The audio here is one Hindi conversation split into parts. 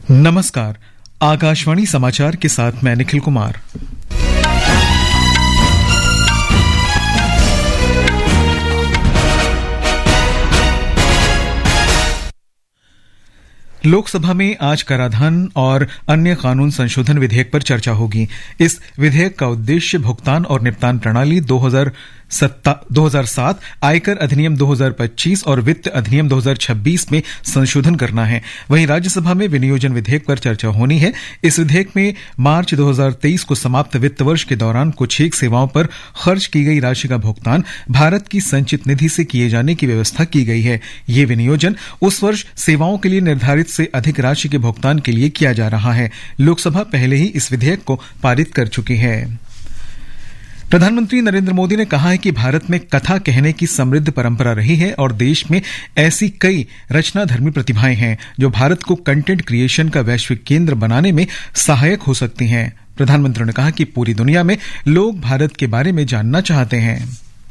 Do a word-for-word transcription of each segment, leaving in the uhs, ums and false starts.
नमस्कार, आकाशवाणी समाचार के साथ मैं निखिल कुमार। लोकसभा में आज कराधान और अन्य कानून संशोधन विधेयक पर चर्चा होगी। इस विधेयक का उद्देश्य भुगतान और निपटान प्रणाली दो हज़ार सात, आयकर अधिनियम दो हज़ार पच्चीस और वित्त अधिनियम दो हज़ार छब्बीस में संशोधन करना है। वहीं राज्यसभा में विनियोजन विधेयक पर चर्चा होनी है। इस विधेयक में मार्च दो हज़ार तेईस को समाप्त वित्त वर्ष के दौरान कुछ एक सेवाओं पर खर्च की गई राशि का भुगतान भारत की संचित निधि से किए जाने की व्यवस्था की गई है। ये विनियोजन उस वर्ष सेवाओं के लिए निर्धारित से अधिक राशि के भुगतान के लिए किया जा रहा है। लोकसभा पहले ही इस विधेयक को पारित कर चुकी है। प्रधानमंत्री नरेंद्र मोदी ने कहा है कि भारत में कथा कहने की समृद्ध परंपरा रही है और देश में ऐसी कई रचनाधर्मी प्रतिभाएं हैं जो भारत को कंटेंट क्रिएशन का वैश्विक केंद्र बनाने में सहायक हो सकती हैं। प्रधानमंत्री ने कहा कि पूरी दुनिया में लोग भारत के बारे में जानना चाहते हैं।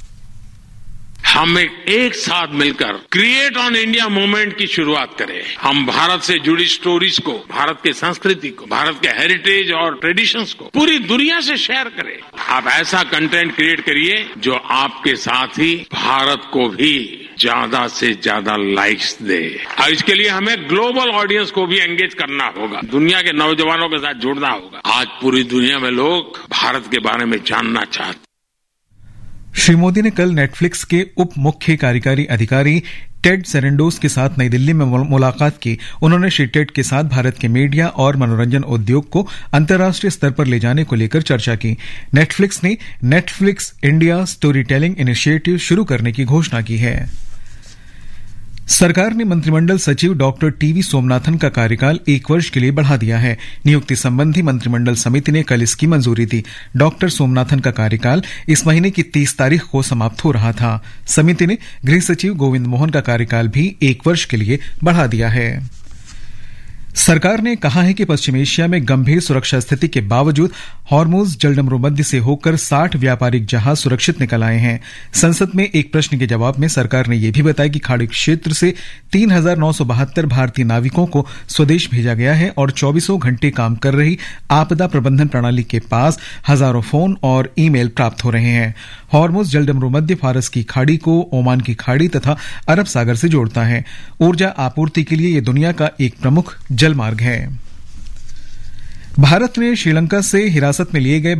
हम एक, एक साथ मिलकर क्रिएट ऑन इंडिया मूवमेंट की शुरुआत करें। हम भारत से जुड़ी स्टोरीज को, भारत की संस्कृति को, भारत के हेरिटेज और ट्रेडिशंस को पूरी दुनिया से शेयर करें। आप ऐसा कंटेंट क्रिएट करिए जो आपके साथ ही भारत को भी ज्यादा से ज्यादा लाइक्स दे। और इसके लिए हमें ग्लोबल ऑडियंस को भी एंगेज करना होगा, दुनिया के नौजवानों के साथ जुड़ना होगा। आज पूरी दुनिया में लोग भारत के बारे में जानना चाहते। श्री मोदी ने कल नेटफ्लिक्स के उप मुख्य कार्यकारी अधिकारी टेड सेरेंडोस के साथ नई दिल्ली में मुलाकात की। उन्होंने श्री टेड के साथ भारत के मीडिया और मनोरंजन उद्योग को अंतर्राष्ट्रीय स्तर पर ले जाने को लेकर चर्चा की। नेटफ्लिक्स ने Netflix India story telling initiative शुरू करने की घोषणा की है। सरकार ने मंत्रिमंडल सचिव डॉक्टर टीवी सोमनाथन का कार्यकाल एक वर्ष के लिए बढ़ा दिया है। नियुक्ति संबंधी मंत्रिमंडल समिति ने कल इसकी मंजूरी दी। डॉक्टर सोमनाथन का कार्यकाल इस महीने की तीस तारीख को समाप्त हो रहा था। समिति ने गृह सचिव गोविंद मोहन का कार्यकाल भी एक वर्ष के लिए बढ़ा दिया है। सरकार ने कहा है कि पश्चिम एशिया में गंभीर सुरक्षा स्थिति के बावजूद हॉर्मुज जलडमरू मध्य से होकर साठ व्यापारिक जहाज सुरक्षित निकल आए हैं। संसद में एक प्रश्न के जवाब में सरकार ने यह भी बताया कि खाड़ी क्षेत्र से तीन हजार नौ सौ बहत्तर भारतीय नाविकों को स्वदेश भेजा गया है और चौबीसों घंटे काम कर रही आपदा प्रबंधन प्रणाली के पास हजारों फोन और ईमेल प्राप्त हो रहे हैं। हॉर्मुज जलडमरू मध्य फारस की खाड़ी को ओमान की खाड़ी तथा अरब सागर से जोड़ता है। ऊर्जा आपूर्ति के लिए यह दुनिया का एक प्रमुख जल मार्ग है। भारत ने श्रीलंका से हिरासत में लिए गए